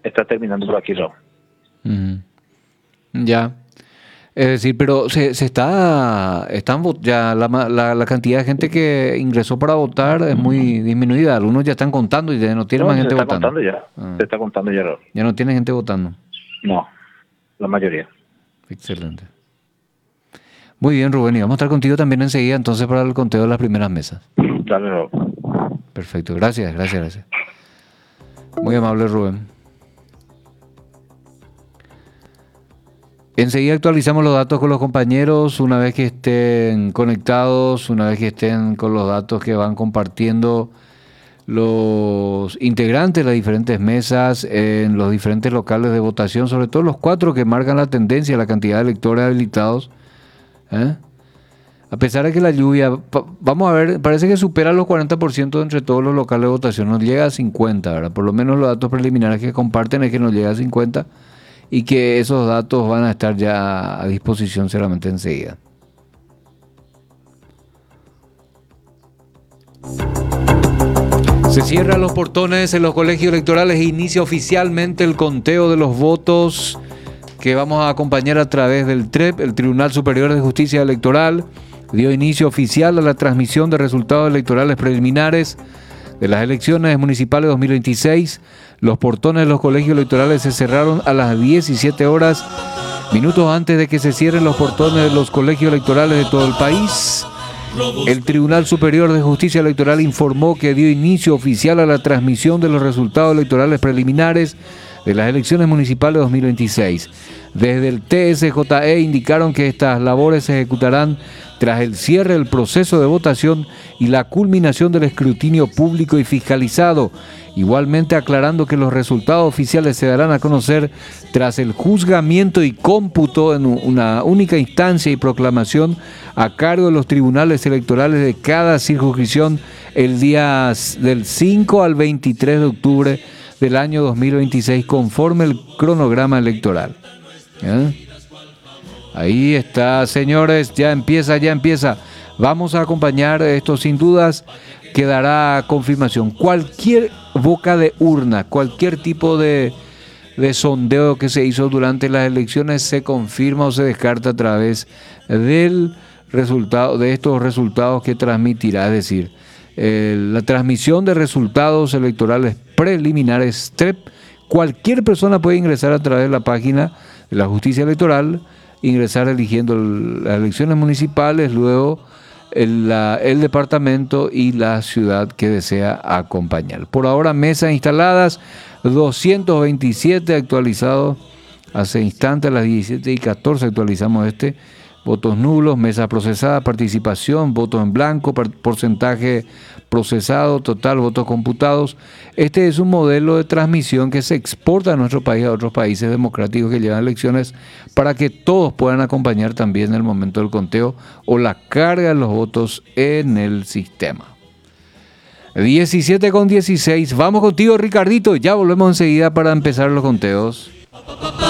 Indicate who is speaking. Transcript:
Speaker 1: está terminando por aquí, Raúl.
Speaker 2: Ya. Es decir, pero ya la cantidad de gente que ingresó para votar es muy disminuida. Algunos ya están contando y ya no tiene más gente votando.
Speaker 1: Se está contando ya, Raúl.
Speaker 2: Ya no tiene gente votando.
Speaker 1: No, la mayoría.
Speaker 2: Excelente. Muy bien, Rubén, y vamos a estar contigo también enseguida entonces para el conteo de las primeras mesas.
Speaker 1: Dale, Raúl.
Speaker 2: Perfecto, gracias. Muy amable, Rubén. Enseguida actualizamos los datos con los compañeros una vez que estén conectados, una vez que estén con los datos que van compartiendo los integrantes de las diferentes mesas en los diferentes locales de votación, sobre todo los 4 que marcan la tendencia, la cantidad de electores habilitados. A pesar de que la lluvia, vamos a ver, parece que supera los 40% entre todos los locales de votación, nos llega a 50, ¿verdad? Por lo menos los datos preliminares que comparten es que nos llega a 50 y que esos datos van a estar ya a disposición seguramente enseguida. Se cierran los portones en los colegios electorales e inicia oficialmente el conteo de los votos que vamos a acompañar a través del TREP, el Tribunal Superior de Justicia Electoral. Dio inicio oficial a la transmisión de resultados electorales preliminares de las elecciones municipales 2026. Los portones de los colegios electorales se cerraron a las 17 horas, minutos antes de que se cierren los portones de los colegios electorales de todo el país. El Tribunal Superior de Justicia Electoral informó que dio inicio oficial a la transmisión de los resultados electorales preliminares de las elecciones municipales 2026. Desde el TSJE indicaron que estas labores se ejecutarán tras el cierre del proceso de votación y la culminación del escrutinio público y fiscalizado. Igualmente aclarando que los resultados oficiales se darán a conocer tras el juzgamiento y cómputo en una única instancia y proclamación a cargo de los tribunales electorales de cada circunscripción el día del 5 al 23 de octubre del año 2026 conforme el cronograma electoral. Ahí está, señores, ya empieza. Vamos a acompañar esto, sin dudas quedará confirmación. Cualquier boca de urna, cualquier tipo de sondeo que se hizo durante las elecciones se confirma o se descarta a través del resultado, de estos resultados que transmitirá, es decir, la transmisión de resultados electorales preliminares TREP. Cualquier persona puede ingresar a través de la página de la Justicia Electoral, ingresar eligiendo las elecciones municipales, luego el departamento y la ciudad que desea acompañar. Por ahora, mesas instaladas, 227 actualizados. Hace instantes, a las 17:14 actualizamos votos nulos, mesa procesada, participación, votos en blanco, porcentaje procesado, total, votos computados. Este es un modelo de transmisión que se exporta a nuestro país, a otros países democráticos que llevan elecciones, para que todos puedan acompañar también en el momento del conteo o la carga de los votos en el sistema. 17:16. Vamos contigo, Ricardito. Ya volvemos enseguida para empezar los conteos.